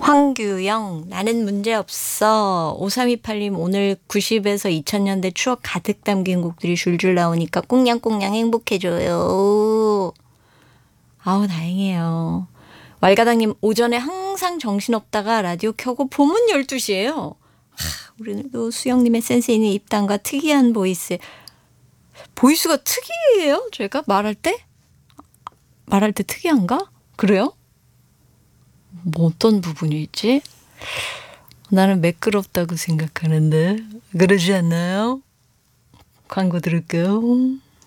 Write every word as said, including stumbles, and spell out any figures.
황규영, 나는 문제없어. 오삼이팔님, 오늘 구십에서 이천 년대 추억 가득 담긴 곡들이 줄줄 나오니까 꽁냥꽁냥 행복해져요. 아우, 다행이에요. 왈가당님, 오전에 항상 정신없다가 라디오 켜고 보면 열두 시예요. 우리도 수영님의 센스 있는 입담과 특이한 보이스. 보이스가 특이해요? 제가 말할 때? 말할 때 특이한가? 그래요? 뭐 어떤 부분이 있지? 나는 매끄럽다고 생각하는데 그러지 않나요? 광고 들을게요.